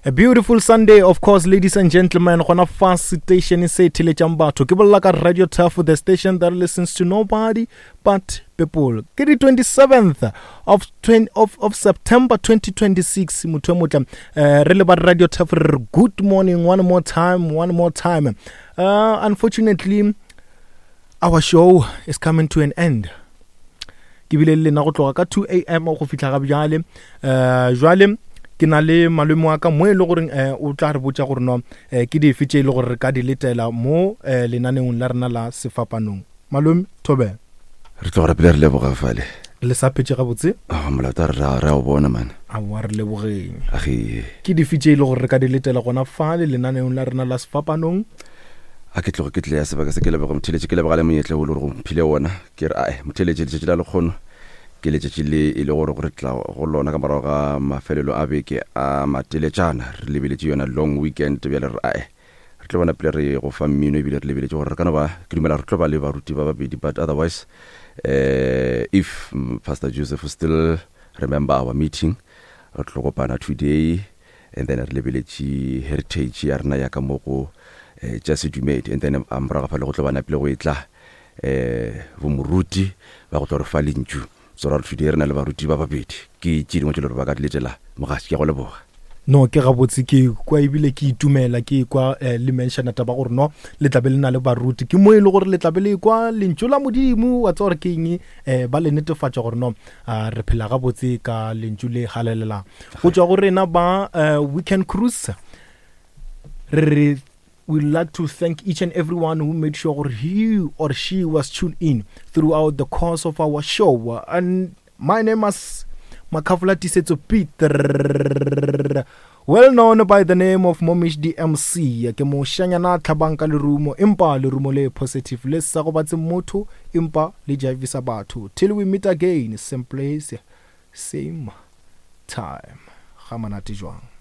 A beautiful Sunday, of course, ladies and gentlemen. Gona fast station is Tile Jambato. Give a like at Radio Tough, the station that listens to nobody but people. Get the 27th of September 2026. Relevant Radio Tough. Good morning. One more time. Unfortunately, our show is coming to an end. Kibile na go tloga ka 2 a.m. go fitla ga bjale. Jwale ke na le malome wa ka mo e le gore o tla re botsa gore no ke di fitse ile gore ka di letela mo lenaneng la rena la sefapanong. Malome Thobe re tlo re pele re leboga fale le sa petse ga botse molata re a bona man a wa re lebogeng agi ke di fitse ile gore ka di letela gona fale lenaneng la rena la sefapanong a ke tlo ke tle ya sebaka se ke lebega motheletse ke lebega le monyetle go le go phile wona ke re ai motheletse le tshela le khono ke le tshile ile gore gore tla go lona ka mara ga mafelelo a beke a mateletsana re lebeletse yona long weekend bjale re ai re tlo bona pele re go fa mmino e bile re lebeletse gore re kana ba ke dumela re tlo ba le baruti ba babedi but otherwise if Pastor Joseph still remember our meeting re tlo kopana today and then re lebeletse heritage ya rena ya ka mogo just dumate and then amra ga fa le go tlo bana pele go etla bo moruti ba go tlo re fa lentšu so ra today rena le baruti ba babedi ke tšedi mo tšelo re ba ka diletela mogashi ke go leboga no ke ga botse ke kwa ibile ke itumela ke kwa le mention taba gore no le tlabe le na le baruti ke mo ile gore le tlabe le kwa lentšu la modimo wa tsore ke eng ba le netefatša gore no re phela ga botse ka lentšu le galelela go tswa gore rena ba weekend cruise we'd like to thank each and everyone who made sure he or she was tuned in throughout the course of our show. And my name is Makafula Tisetso Peter, well known by the name of Momish DMC. Ke mo shanyana tlhabanka le rumo empa le rumo le positive le sa go batse motho empa le javisa batho. Till we meet again, same place, same time. Ga manate jwang.